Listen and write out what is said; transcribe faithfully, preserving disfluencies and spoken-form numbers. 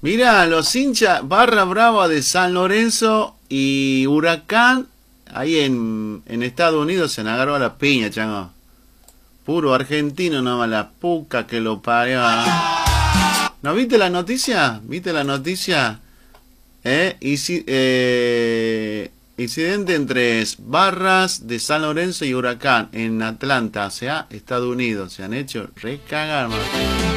Mirá, los hinchas, Barra Brava de San Lorenzo y Huracán, ahí en, en Estados Unidos se han agarrado a la piña, chango. Puro argentino, nomás la puca que lo parió. ¿No viste la noticia? ¿Viste la noticia? ¿Eh? Inci eh, incidente entre Barras de San Lorenzo y Huracán en Atlanta, o sea, Estados Unidos. Se han hecho recagar, man.